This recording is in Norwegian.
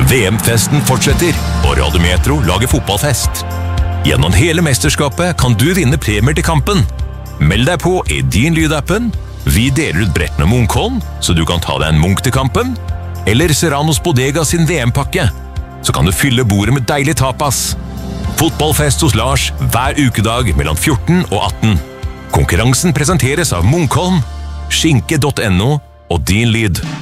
VM-festen fortsetter, og Radio Metro lager fotballfest. Gjennom hele mesterskapet kan du vinne premier til kampen. Meld deg på i din lydappen. Vi deler ut brettene Munkholm, så du kan ta deg en Munk til kampen. Eller Serranos Bodega sin VM-pakke. Så kan du fylle bordet med deilig tapas. Fotballfest hos Lars hver ukedag mellom 14 og 18. Konkurransen presenteres av Munkholm, skinke.no og Din Lyd.